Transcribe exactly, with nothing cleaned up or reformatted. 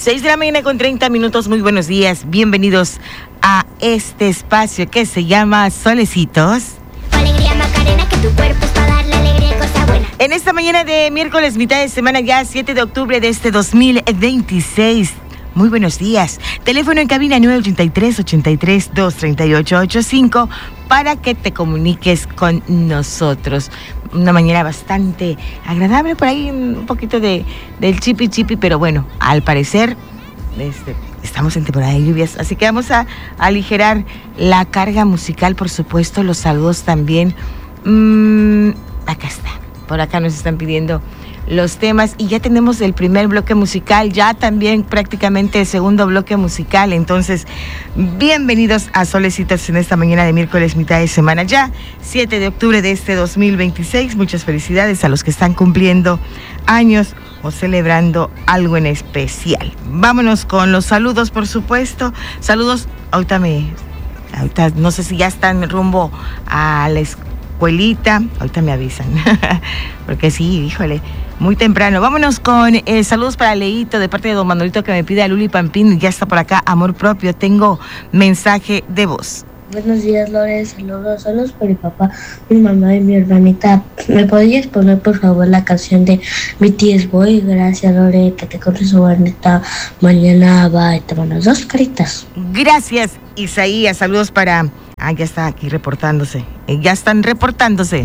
seis de la mañana con treinta minutos, muy buenos días, bienvenidos a este espacio que se llama Solecitos. Alegría Macarena, que tu cuerpo es para darle alegría y cosa buena. En esta mañana de miércoles, mitad de semana ya, siete de octubre de este dos mil veintiséis. Muy buenos días. Teléfono en cabina nueve ochenta y tres, ochenta y tres, dos treinta y ocho ochenta y cinco para que te comuniques con nosotros. Una mañana bastante agradable, por ahí un poquito de del chipi chipi, pero bueno, al parecer este, estamos en temporada de lluvias, así que vamos a, a aligerar la carga musical, por supuesto, los saludos también. Mm, acá está, por acá nos están pidiendo los temas y ya tenemos el primer bloque musical, ya también prácticamente el segundo bloque musical. Entonces, bienvenidos a Solecitos en esta mañana de miércoles, mitad de semana ya, siete de octubre de este dos mil veintiséis. Muchas felicidades a los que están cumpliendo años o celebrando algo en especial. Vámonos con los saludos, por supuesto. Saludos, ahorita me, ahorita no sé si ya están rumbo a la escuelita, ahorita me avisan, porque sí, híjole, muy temprano. Vámonos con eh, saludos para Leito de parte de don Manolito, que me pide a Luli Pampín. Ya está por acá, amor propio. Tengo mensaje de voz. Buenos días, Lore. Saludos, saludos por mi papá, mi mamá y mi hermanita. ¿Me podrías poner, por favor, la canción de B T S Boy? Gracias, Lore. Que te corres su bonita mañana. Bye. Te mando dos caritas. Gracias, Isaías. Saludos para... Ah, ya está aquí reportándose. Eh, ya están reportándose.